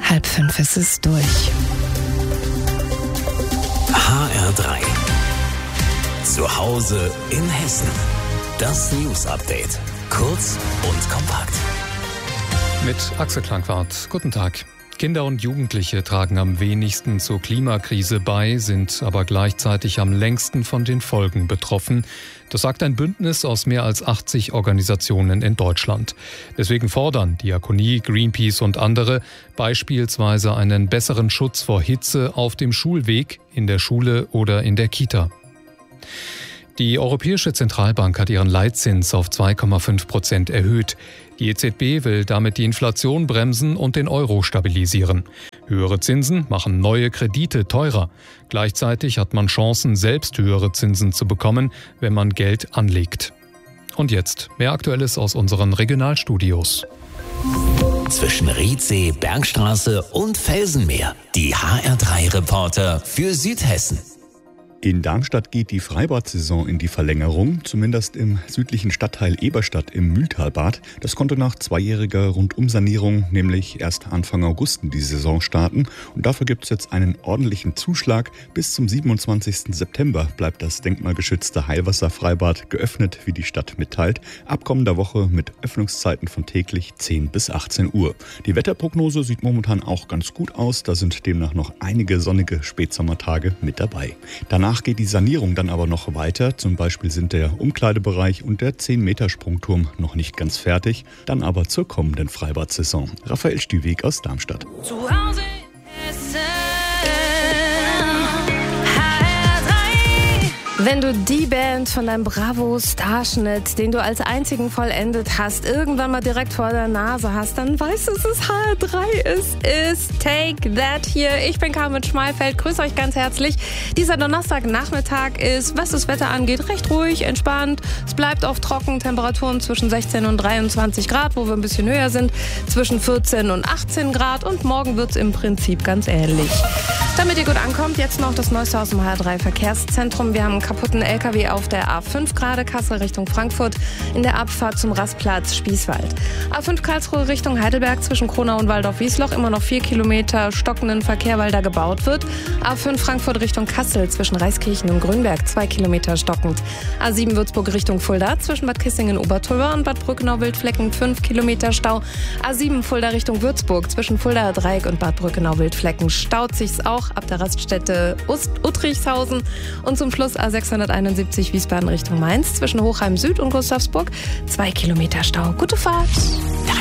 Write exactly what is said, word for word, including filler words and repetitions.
Halb fünf ist es durch. H R drei. Zu Hause in Hessen. Das News Update. Kurz und kompakt. Mit Axel Klangwart. Guten Tag. Kinder und Jugendliche tragen am wenigsten zur Klimakrise bei, sind aber gleichzeitig am längsten von den Folgen betroffen. Das sagt ein Bündnis aus mehr als achtzig Organisationen in Deutschland. Deswegen fordern Diakonie, Greenpeace und andere beispielsweise einen besseren Schutz vor Hitze auf dem Schulweg, in der Schule oder in der Kita. Die Europäische Zentralbank hat ihren Leitzins auf zwei Komma fünf Prozent erhöht. Die E Z B will damit die Inflation bremsen und den Euro stabilisieren. Höhere Zinsen machen neue Kredite teurer. Gleichzeitig hat man Chancen, selbst höhere Zinsen zu bekommen, wenn man Geld anlegt. Und jetzt mehr Aktuelles aus unseren Regionalstudios. Zwischen Riedsee, Bergstraße und Felsenmeer. Die H R drei Reporter für Südhessen. In Darmstadt geht die Freibad-Saison in die Verlängerung, zumindest im südlichen Stadtteil Eberstadt im Mühltalbad. Das konnte nach zweijähriger Rundumsanierung nämlich erst Anfang August in die Saison starten. Und dafür gibt es jetzt einen ordentlichen Zuschlag. Bis zum siebenundzwanzigsten September bleibt das denkmalgeschützte Heilwasserfreibad geöffnet, wie die Stadt mitteilt. Ab kommender Woche mit Öffnungszeiten von täglich zehn bis achtzehn Uhr. Die Wetterprognose sieht momentan auch ganz gut aus. Da sind demnach noch einige sonnige Spätsommertage mit dabei. Danach Danach geht die Sanierung dann aber noch weiter. Zum Beispiel sind der Umkleidebereich und der zehn Meter Sprungturm noch nicht ganz fertig. Dann aber zur kommenden Freibad-Saison. Raphael Stüweg aus Darmstadt. Zu Hause Hessen. Wenn du die Band von deinem Bravo-Starschnitt, den du als einzigen vollendet hast, irgendwann mal direkt vor der Nase hast, dann weißt du, es ist H R drei. Es ist Take That hier. Ich bin Carmen Schmalfeld. Grüße euch ganz herzlich. Dieser Donnerstagnachmittag ist, was das Wetter angeht, recht ruhig, entspannt. Es bleibt oft trocken. Temperaturen zwischen sechzehn und dreiundzwanzig Grad, wo wir ein bisschen höher sind, zwischen vierzehn und achtzehn Grad. Und morgen wird es im Prinzip ganz ähnlich. Damit ihr gut ankommt, jetzt noch das Neueste aus dem H R drei Verkehrszentrum. Wir haben einen kaputten L K W auf der A fünf gerade Kassel Richtung Frankfurt in der Abfahrt zum Rastplatz Spießwald. A fünf Karlsruhe Richtung Heidelberg zwischen Kronau und Waldorf-Wiesloch immer noch vier Kilometer stockenden Verkehr, weil da gebaut wird. A fünf Frankfurt Richtung Kassel zwischen Reiskirchen und Grünberg zwei Kilometer stockend. A sieben Würzburg Richtung Fulda zwischen Bad Kissingen-Obertolber und Bad Brückenau-Wildflecken fünf Kilometer Stau. A sieben Fulda Richtung Würzburg zwischen Fuldaer Dreieck und Bad Brückenau-Wildflecken staut sich's auch ab der Raststätte Uttrichshausen. Und zum Schluss A sechshunderteinundsiebzig Wiesbaden Richtung Mainz zwischen Hochheim Süd und Gustavsburg zwei Kilometer Stau. Gute Fahrt!